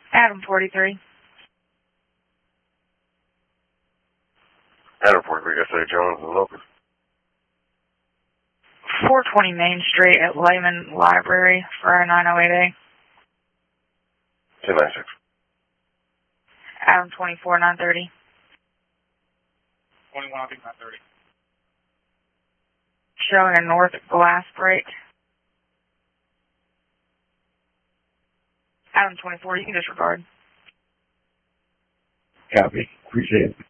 Adam 43. Adam 43, S.A. Jones and Locust. 420 Main Street at Lehman Library for a 908A. 1096. Adam 24, 930. 21, I think 930. Showing a north glass break. Adam 24, you can disregard. Copy. Appreciate it.